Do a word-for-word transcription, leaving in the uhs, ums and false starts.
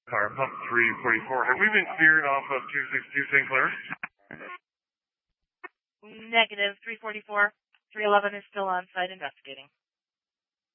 Car pump three forty-four. Have we been cleared off of two sixty-two Saint Clair? Negative. three forty-four. three eleven is still on site investigating.